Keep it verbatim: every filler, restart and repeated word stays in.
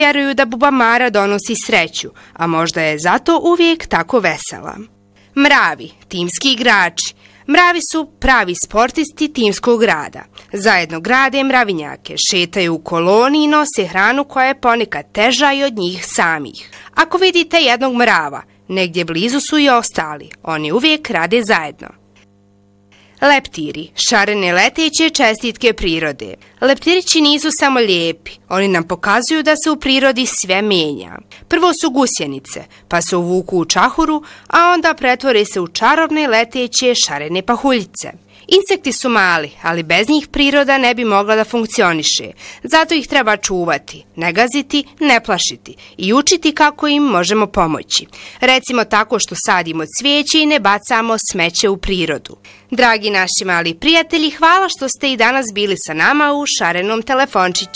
vjeruju da bubamara donosi sreću, a možda je zato uvijek tako vesela. Mravi, timski igrači. Mravi su pravi sportisti timskog rada. Zajedno grade mravinjake, šetaju u koloni i nose hranu koja je ponekad teža i od njih samih. Ako vidite jednog mrava, negdje blizu su i ostali. Oni uvijek rade zajedno. Leptiri, šarene leteće čestitke prirode. Leptirići nisu samo lijepi, oni nam pokazuju da se u prirodi sve mijenja. Prvo su gusjenice, pa se uvuku u čahuru, a onda pretvore se u čarobne leteće šarene pahuljice. Insekti su mali, ali bez njih priroda ne bi mogla da funkcioniše. Zato ih treba čuvati, ne gaziti, ne plašiti i učiti kako im možemo pomoći. Recimo tako što sadimo cvijeće i ne bacamo smeće u prirodu. Dragi naši mali prijatelji, hvala što ste i danas bili sa nama u šarenom telefončiću.